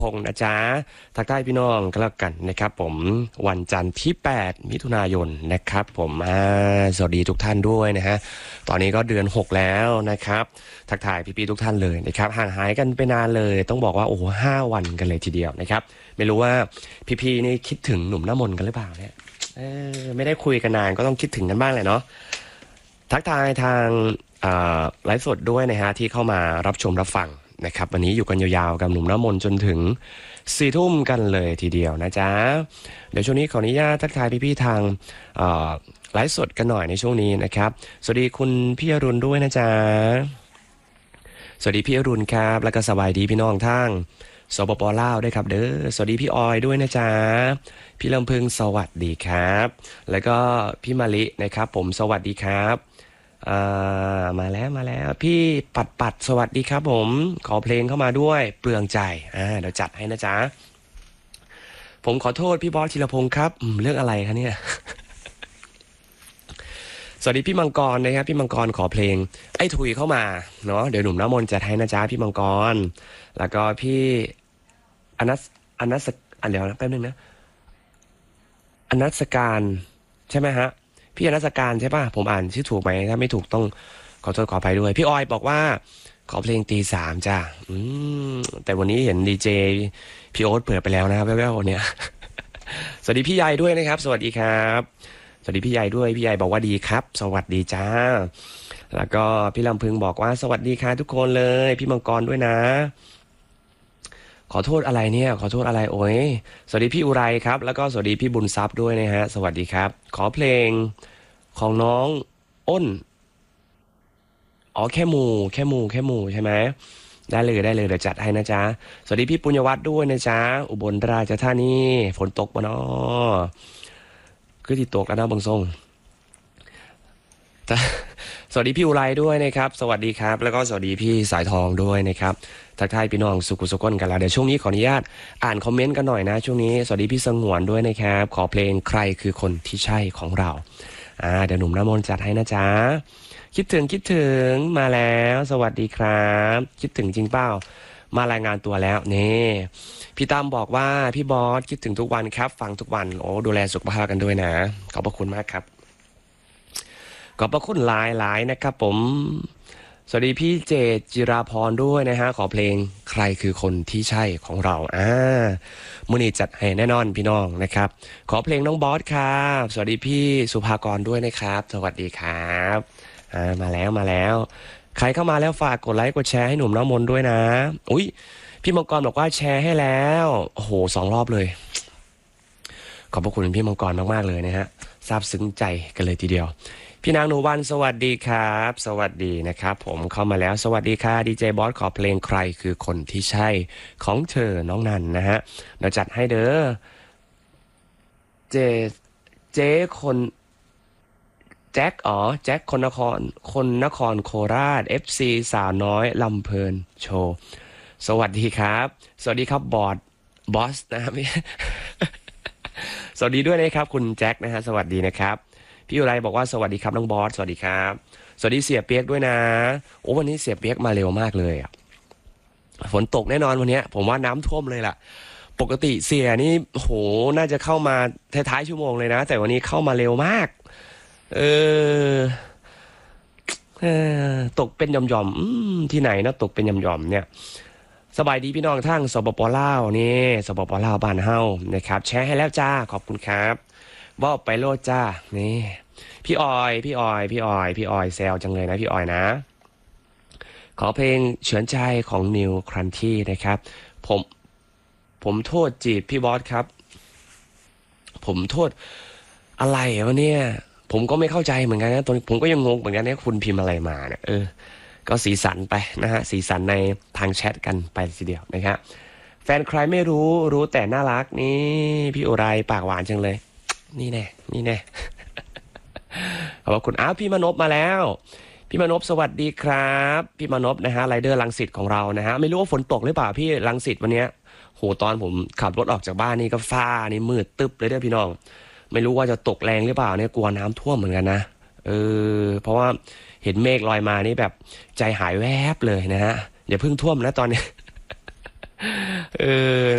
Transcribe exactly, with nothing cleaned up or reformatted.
พงษ์นะจ๊ะทักทายพี่น้องก็แล้วกันนะครับผมวันจันทร์ที่แปดมิถุนายนนะครับผมอ่าสวัสดีทุกท่านด้วยนะฮะตอนนี้ก็เดือนหกแล้วนะครับทักทายพี่ๆทุกท่านเลยนะครับห่างหายกันไปนานเลยต้องบอกว่าโอ้โหห้าวันกันเลยทีเดียวนะครับไม่รู้ว่าพี่ๆนี่คิดถึงหนุ่มหน้ามนต์กันหรือเปล่าเนี่ยเออไม่ได้คุยกันนานก็ต้องคิดถึงกันบ้างแหละเนาะทักทายทางอ่าไลฟ์สดด้วยนะฮะที่เข้ามารับชมรับฟังนะครับวันนี้อยู่กันยาวๆกับหนุ่มน้ำมนต์จนถึงสี่ทุ่มกันเลยทีเดียวนะจ๊ะเดี๋ยวช่วงนี้ขออนุญาตทักทายพี่ๆทางเอ่อไลฟ์สดกันหน่อยในช่วงนี้นะครับสวัสดีคุณพี่อรุณด้วยนะจ๊ะสวัสดีพี่อรุณครับแล้วก็สบายดีพี่น้องทางสปปลาวด้วยครับเด้อสวัสดีพี่ออยด้วยนะจ๊ะพี่ลำพึงสวัสดีครับแล้วก็พี่มะลินะครับผมสวัสดีครับอ่ามาแล้วมาแล้วพี่ปัดปัดสวัสดีครับผมขอเพลงเข้ามาด้วยเปลืองใจอ่าเดี๋ยวจัดให้นะจ๊ะผมขอโทษพี่บอสธีรพงศ์ครับอืมเรื่องอะไรคะเนี่ย สวัสดีพี่มังกรนะครับพี่มังกรขอเพลงไอ้ถุยเข้ามาเนาะเดี๋ยวหนุ่มน้ำมนต์จัดให้นะจ๊ะพี่มังกรแล้วก็พี่อนัสอนัสอันเดี๋ยวนะแป๊บนึงนะอนัสการใช่ไหมฮะพี่อนัสการใช่ป่ะผมอ่านชื่อถูกไหมถ้าไม่ถูกต้องขอโทษขออภัยด้วยพี่ออยบอกว่าขอเพลงตีสามจ้ะอืมแต่วันนี้เห็นดีเจพี่โอ๊ตเปิดไปแล้วนะครับแว่วๆเนี่ยสวัสดีพี่ใหญ่ด้วยนะครับสวัสดีครับสวัสดีพี่ใหญ่ด้วยพี่ใหญ่บอกว่าดีครับสวัสดีจ้าแล้วก็พี่ลำพึงบอกว่าสวัสดีค่ะทุกคนเลยพี่มังกรด้วยนะขอโทษอะไรเนี่ยขอโทษอะไรโอ้ยสวัสดีพี่อุไรครับแล้วก็สวัสดีพี่บุญทรัพย์ด้วยนะฮะสวัสดีครับขอเพลงของน้องอ้นอ๋อแค่หมูแค่หมูแค่หมูใช่ไหมได้เลยได้เลยเดี๋ยวจัดให้นะจ๊ะสวัสดีพี่ปุญญวัฒน์ด้วยนะจ๊ะอุบลราชธานีฝนตกปะเนาะคือที่ตกแล้วนะบางทรง สวัสดีพี่อุไรด้วยนะครับสวัสดีครับแล้วก็สวัสดีพี่สายทองด้วยนะครับทักทายพี่น้องสุขุสุขนกันแล้วเดี๋ยวช่วงนี้ขออนุญาตอ่านคอมเมนต์กันหน่อยนะช่วงนี้สวัสดีพี่สงวนด้วยนะครับขอเพลงใครคือคนที่ใช่ของเราอ่าเดี๋ยวหนุ่มน้ำมนต์จัดให้นะจ๊ะคิดถึงคิดถึงมาแล้วสวัสดีครับคิดถึงจริงเปล่ามารายงานตัวแล้วนี่พี่ตั้มบอกว่าพี่บอสคิดถึงทุกวันครับฟังทุกวันโอ้ดูแลสุขภาพกันด้วยนะขอบพระคุณมากครับ ขอบพระคุณหลายหลายนะครับผมสวัสดีพี่เจตจิราพรด้วยนะฮะขอเพลงใครคือคนที่ใช่ของเราอ่ามื้อนี้จัดให้แน่นอนพี่น้องนะครับขอเพลงน้องบอสครับสวัสดีพี่สุภากรด้วยนะครับสวัสดีครับอ่ามาแล้วมาแล้วใครเข้ามาแล้วฝากกดไลค์กดแชร์ให้หนุ่มน้ำมนต์ด้วยนะอุ้ยพี่มังกรบอกว่าแชร์ให้แล้วโอ้โหสองรอบเลยขอบพระคุณพี่มังกรมากๆเลยนะฮะซาบซึ้งใจกันเลยทีเดียวพี่นางหนูวันสวัสดีครับสวัสดีนะครับผมเข้ามาแล้วสวัสดีค่ะดีเจบอสขอเพลงใครคือคนที่ใช่ของเธอน้องนันนะฮะเดี๋ยวจัดให้เด้อเจเจ๊คนแจ็คอ๋อแจ็คคนนครคนนครโคราช เอฟ ซี สาวน้อยลำเพลินโชว์สวัสดีครับสวัสดีครับบอสบอสนะครับสวัสดีด้วยนะครับคุณแจ็คนะฮะสวัสดีนะครับพี่อุไรบอกว่าสวัสดีครับน้องบอสสวัสดีครับสวัสดีเสียเปียกด้วยนะโอ้วันนี้เสียเปียกมาเร็วมากเลยอ่ะฝนตกแน่นอนวันนี้ผมว่าน้ำท่วมเลยล่ะปกติเสียนี่โหน่าจะเข้ามาท้ายๆชั่วโมงเลยนะแต่วันนี้เข้ามาเร็วมากเออเออตกเป็นหย่อมๆอืมที่ไหนนะตกเป็นหย่อมๆเนี่ยสบายดีพี่น้องทั้งสปปลาวนี่สปปลาวบ้านเฮานะครับแชร์ให้แล้วจ้าขอบคุณครับว่าไปโลดจ้านี่พี่ออยพี่ออยพี่ออยพี่ออยแซวจังเลยนะพี่ออยนะขอเพลงเฉือนใจของนิวครันที่นะครับผมผมโทษจีบพี่บอสครับผมโทษอะไรวะเนี่ยผมก็ไม่เข้าใจเหมือนกันนะตอนผมก็ยังงงเหมือนกันนะคุณพิมพ์อะไรมาเนี่ยเออก็สีสันไปนะฮะสีสันในทางแชทกันไปทีเดียวนะครับแฟนใครไม่รู้รู้แต่น่ารักนี่พี่อุไรปากหวานจังเลยนี่แน่นี่แน่ขอบคุณอ้าวพี่มนพมาแล้วพี่มนพสวัสดีครับพี่มนพนะฮะไรเดอร์รังสิตของเรานะฮะไม่รู้ว่าฝนตกหรือเปล่าพี่รังสิตวันเนี้ยโหตอนผมขับรถออกจากบ้านนี่ก็ฟ้านี่มืดตึ๊บเลยเด้อพี่น้องไม่รู้ว่าจะตกแรงหรือเปล่าเนี่ยกลัวน้ำท่วมเหมือนกันนะเออเพราะว่าเห็นเมฆลอยมานี่แบบใจหายแวบเลยนะฮะอย่าเพิ่งท่วมนะตอนนี้เออ